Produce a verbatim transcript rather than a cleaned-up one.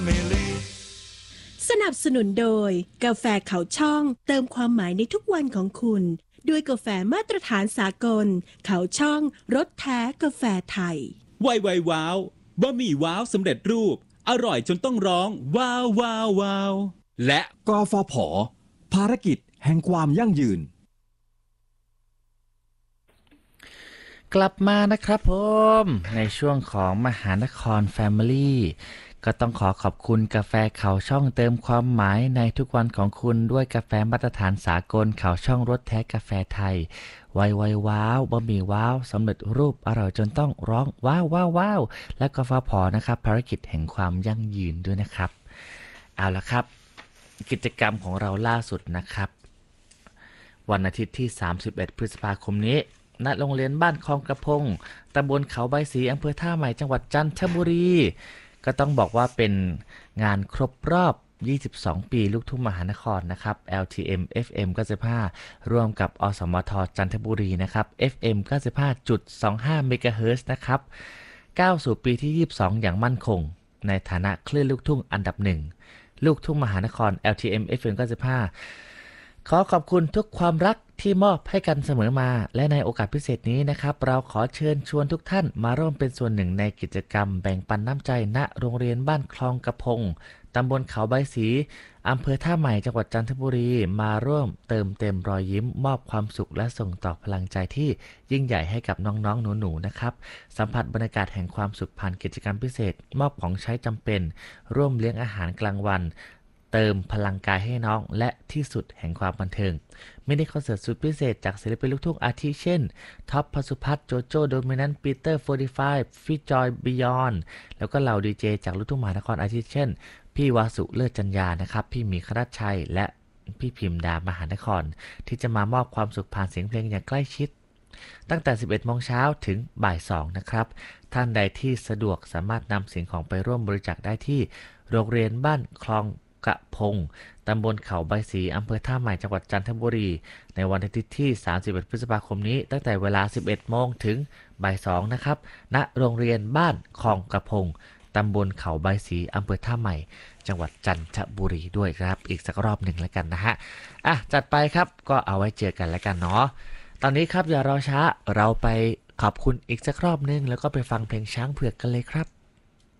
สนับสนุนโดยกาแฟเขาช่องเติมความหมายในทุกวันของคุณด้วยกาแฟมาตรฐานสากลเขาช่องรสแท้กาแฟไทยไวไวว้าวบะหมี่ว้าวสำเร็จรูปอร่อยจนต้องร้องว้าวว้าวว้าวและกฟผ.ภารกิจแห่งความยั่งยืนกลับมานะครับผมในช่วงของมหานคร Family ก็ต้องขอขอบคุณกาแฟเขาช่องเติมความหมายในทุกวันของคุณด้วยกาแฟมาตรฐานสากลเขาช่องรสแท้กาแฟไทยไวไวว้าวบะหมี่ว้าวสำเร็จรูปอร่อยจนต้องร้องว้าวว้าวว้าวและกาแฟพอนะครับภารกิจแห่งความยั่งยืนด้วยนะครับเอาละครับกิจกรรมของเราล่าสุดนะครับวันอาทิตย์ที่สามสิบเอ็ดพฤษภาคมนี้ณโรงเรียนบ้านคลองกระพงตำบลเขาใบสีอำเภอท่าใหม่จังหวัดจันทบุรีก็ต้องบอกว่าเป็นงานครบรอบยี่สิบสองปีลูกทุ่งมหานครนะครับ แอล ที เอ็ม เอฟ เอ็ม เก้าสิบห้าร่วมกับอสมทจันทบุรีนะครับ เอฟ เอ็ม เก้าสิบห้าจุดสองห้า เมกะเฮิรตซ์นะครับก้าวสู่ปีที่ยี่สิบสองอย่างมั่นคงในฐานะคลื่นลูกทุ่งอันดับหนึ่งลูกทุ่งมหานคร แอล ที เอ็ม เอฟ เอ็ม เก้าสิบห้าขอขอบคุณทุกความรักที่มอบให้กันเสมอมาและในโอกาสพิเศษนี้นะครับเราขอเชิญชวนทุกท่านมาร่วมเป็นส่วนหนึ่งในกิจกรรมแบ่งปันน้ำใจณโรงเรียนบ้านคลองกระพงตำบลเขาใบสีอำเภอท่าใหม่จังหวัดจันทบุรีมาร่วมเติมเต็มรอยยิ้มมอบความสุขและส่งต่อพลังใจที่ยิ่งใหญ่ให้กับน้องๆหนูๆนะครับสัมผัสบรรยากาศแห่งความสุขผ่านกิจกรรมพิเศษมอบของใช้จำเป็นร่วมเลี้ยงอาหารกลางวันเติมพลังกายให้น้องและที่สุดแห่งความบันเทิงมินิคอนเสิร์ตสุดพิเศษจากศิลปินลูกทุ่งอาทิเช่นท็อปพสุพัฒน์โจโจ้โดมินันต์ปีเตอร์โฟร์ตี้ไฟว์ฟิจอยบิยอนแล้วก็เหล่าดีเจจากลูกทุ่งมหานครอาทิเช่นพี่วาสุเลิศจันยานะครับพี่หมีคณัชชัยและพี่พิมดามหานครที่จะมามอบความสุขผ่านเสียงเพลงอย่างใกล้ชิดตั้งแต่ สิบเอ็ดโมงเช้าถึงบ่ายสองนะครับท่านใดที่สะดวกสามารถนำสิ่งของไปร่วมบริจาคได้ที่โรงเรียนบ้านคลองกระพงตำบลเขาใบสีอำเภอท่าใหม่จังหวัดจันทบุรีในวันอาทิตย์ที่สามสิบเอ็ดพฤษภาคมนี้ตั้งแต่เวลา สิบเอ็ดโมงถึงบ่ายสองนะครับณโรงเรียนบ้านคลองกระพงตำบลเขาใบสีอำเภอท่าใหม่จังหวัดจันทบุรีด้วยครับอีกสักรอบหนึ่งแล้วกันนะฮะอ่ะจัดไปครับก็เอาไว้เจอกันแล้วกันเนาะตอนนี้ครับอย่ารอช้าเราไปขอบคุณอีกสักรอบนึงแล้วก็ไปฟังเพลงช้างเผือกกันเลยครับ